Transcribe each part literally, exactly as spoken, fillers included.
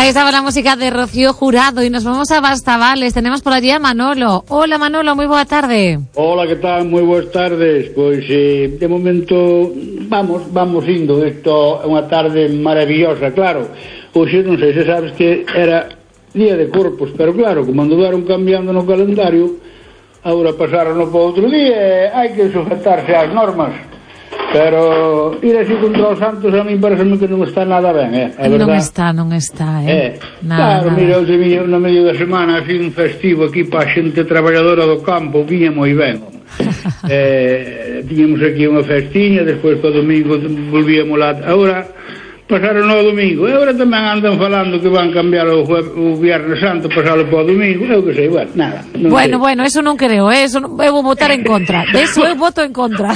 Ahí estaba la música de Rocío Jurado y nos vamos a Bastavales. Tenemos por allí a Manolo. Hola Manolo, moi boa tarde. Hola, que tal? Moi boas tardes. Pois eh, de momento vamos, vamos indo. Isto é unha tarde maravillosa, claro. Hoxe non sei se sabes que era día de Corpus, pero claro, como andaron cambiando no calendario, agora pasaron para outro día, hai que sujetarse ás normas. Pero ir así contra os santos a mí parece que non está nada ben, eh? A non está, non está, eh? eh nada, claro, mira, hoxe viña no medio da semana así un festivo aquí para a xente traballadora do campo, viña moi ben. eh, tiñamos aquí unha festiña, despois para o domingo volvíamos lá. Agora pasaron o domingo, e agora tamén andan falando que van cambiar o, o Viernes Santo, pasalo para o domingo, eu que sei, bueno, nada. Bueno, sei. bueno, eso non creo, eh? Eso non, eu vou votar en contra, de eso eu voto en contra.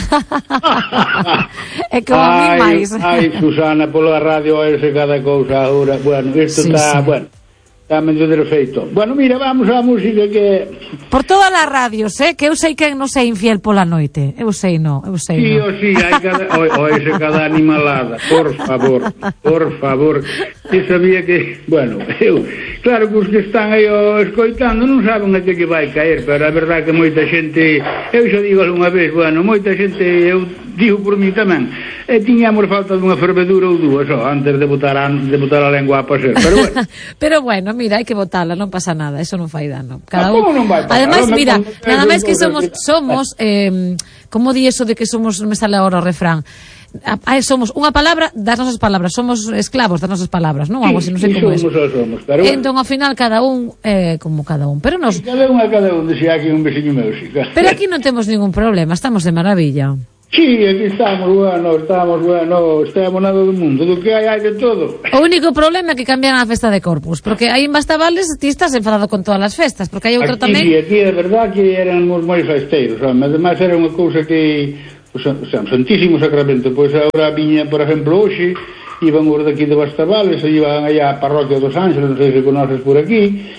É como a mí máis. Ai, Susana, pola radio ese cada cousa agora, bueno, isto está, sí, sí. bueno, está medio defeito. Bueno, mira, vamos á música que... Por todas as radios, eh? Que eu sei que non sei infiel pola noite. Eu sei, no, eu sei, sí, no. Sí, o sí, hai cada... O, o ese cada animalada, por favor, por favor. Eu sabía que... Bueno, eu... Claro que os que están aí o escoitando non saben a que lle vai caer, pero a verdade que moita xente... Eu xa digo algunha vez, bueno, moita xente... Eu digo por mí tamén. E tiñamos falta dunha fervedura ou dúas, ó, antes de botar a, de botar a lengua a pasear, pero bueno. Pero bueno, mira, hai que botala, non pasa nada, eso non fai dano. Cada un... non vai pasar? Ademais, mira, nada máis que somos, somos, eh, como di eso de que somos, me sale agora o refrán, ah, somos unha palabra das nosas palabras, somos esclavos das nosas palabras, non? Algo así, non sei como é. Somos, somos, pero bueno. Entón, ao final, cada un é eh, como cada un. Pero nos... Cada un a cada un, decía aquí un veciño meu, sí. Pero aquí non temos ningún problema, estamos de maravilla. Sí, aquí estamos, bueno, estamos, bueno, estamos nada do mundo, do que hai, hai de todo. O único problema é que cambiaron a festa de Corpus, porque aí en Bastavales ti estás enfadado con todas as festas, porque hai outra aquí, tamén... Sí, aquí é verdad que éramos moi festeiros, ademais era unha cousa que, o sea, o Santísimo Sacramento, pois agora viña, por exemplo, hoxe, iban os daqui de Bastavales, iban allá a Parroquia dos Ángeles, non sei se conoces por aquí,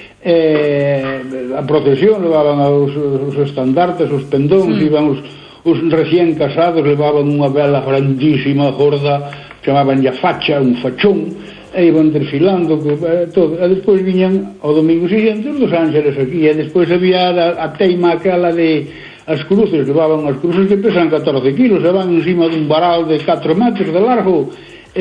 eh, a procesión, levaban os, os estandartes, os pendóns, mm. iban os... Os recién casados levaban unha vela grandísima, gorda, chamaban ya facha, un fachón, e iban desfilando, eh, todo. E despois viñan ao domingo siguiente os dos Ángeles aquí, e despois había a, a teima aquela de as cruces, levaban as cruces que pesan catorce kilos, e van encima dun varal de catro metros de largo,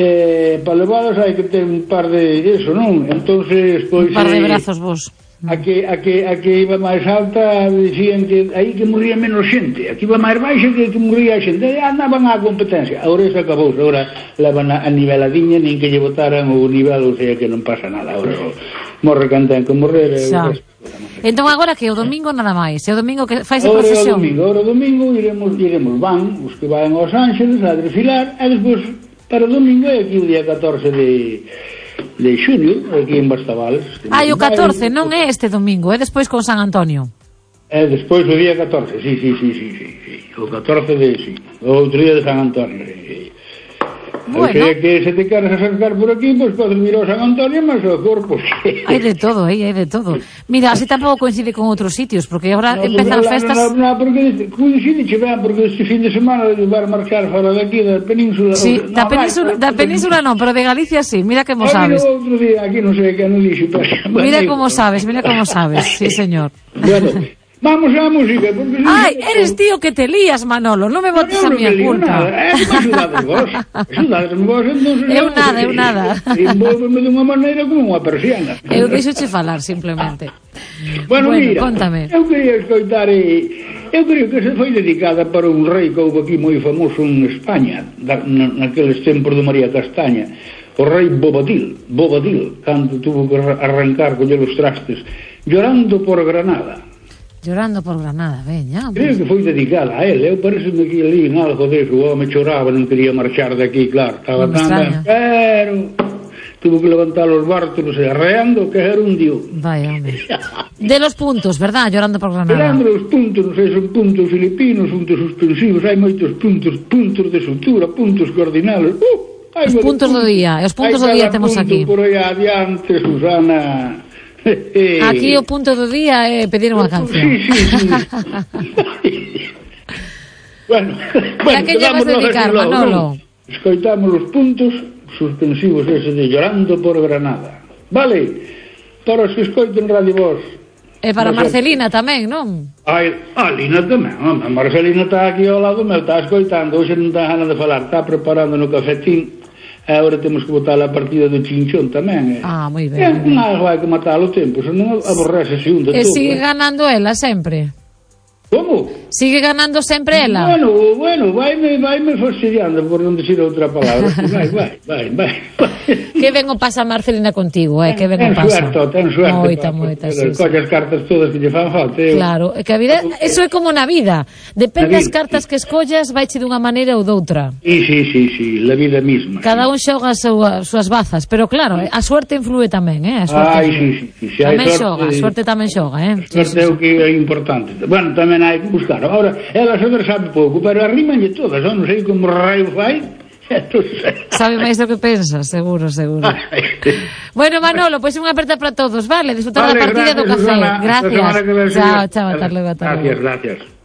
eh, para levadas hai que ter un par de eso, non? Entonces, pois... Un par de eh, brazos vos. A que, a, que, a que iba máis alta dicían que aí que morría menos xente, aquí iba máis baixa que, que morría xente, e andaban á competencia. Agora eso acabou, agora levan a, a niveladiña, nin que lle botaran o nivel, o sea que non pasa nada, agora morre canten que morrer. Entón agora que o domingo nada máis, e o domingo que fais a procesión? Agora o domingo, agora o domingo iremos, iremos van, os que van aos Ángeles a desfilar, e despois para o domingo é aquí o día catorce de... de xunio, aquí en Bastavales. Ah, o catorce, non é este domingo, é despois con San Antonio. É despois do día catorce, sí, sí, sí, sí, sí, sí. O catorce de, sí, o outro día de San Antonio, sí, sí. Bueno. O sea que se te queres acercar por aquí, pois pues, podes mirar o San Antonio, mas o corpo. Hai de todo, aí, hai de todo. Mira, así tampouco coincide con outros sitios, porque agora no, empezan no, as festas... No, no, no, porque coincide che ben, porque este fin de semana vai marchar fora daqui da península... Sí, o, da no, península, vai, da península non, pero de Galicia sí, mira como aquí sabes. No, outro día, aquí non sei que non dixo. Mira como sabes, mira como sabes, sí, señor. Bueno... Vamos á música, porque... Ai, eres tío que te lías, Manolo, non me botes a miña culpa. É que me axudades vos, axudades vos, entón... Eu nada, eu nada. Envolveme de unha maneira como unha persiana. Eu deixoche falar, simplemente. Bueno, bueno, mira, contame. Eu quería escoitar, e eu creo que se foi dedicada para un rei que houve aquí moi famoso en España, naqueles tempos de María Castaña, o rei Bobadil, Bobadil, cando tuvo que arrancar, coller os trastes, llorando por Granada. Llorando por Granada, veña. Creo que foi dedicada a él. Eu parece que ali en algo deso, o home choraba, non quería marchar de aquí, claro. Estaba tan ben, pero tuvo que levantar os bártulos e arreando que era un dios. Vai, home. De los puntos, verdad? Llorando por Granada. Llorando los puntos, non sei, son puntos filipinos, puntos suspensivos, hai moitos puntos, puntos de sutura, puntos cardinales. Uh, os puntos do día, os puntos do día temos aquí. Por aí adiante, Susana... Aquí o punto do día é pedir unha canción. Sí, sí, sí. bueno, bueno, a que lle vas dedicar, Manolo? Escoitamos os puntos suspensivos ese de Llorando por Granada. Vale, para os que escoiten Radio Voz. E para Marcelina tamén, non? Ai, a Lina tamén, home, a Marcelina está aquí ao lado meu, está escoitando, hoxe non está ganas de falar, está preparando no cafetín, e agora temos que botar a partida do chinchón tamén. Eh. Ah, moi ben. É un algo hai que matar o tempo, senón aborrece se un de e todo. E sigue eh. ganando ela sempre? Como? Sigue ganando sempre ela? Bueno, bueno, vaime, vaime fastidiando por non decir outra palabra. vai, vai, vai, vai. Que ben o pasa Marcelina contigo, eh, que ben o pasa. Ten suerte, ten suerte. Moita, moita, sí, sí. Colle as cartas todas que lle fan falta. Claro, é que a vida, eso é como na vida. Depende das cartas que escollas, vaiche dunha maneira ou doutra. Sí, sí, sí, sí, la vida mesma. Cada un xoga as súas bazas, pero claro, a suerte influe tamén, eh? A suerte Ai, sí, sí, sí, sí. Tamén xoga, a suerte tamén xoga, eh? A suerte é o que é importante. Bueno, tamén hai que buscar. Ahora, ela saber sabe pouco, pero arrimanlle todas, non sei como raio fai. Sabe máis do que pensa, seguro, seguro. Bueno, Manolo, pois pues unha aperta para todos, vale? Disfrutar vale, da partida gracias, do café. Susana. Gracias. Chao, chao, ata logo, ata logo. Gracias, gracias.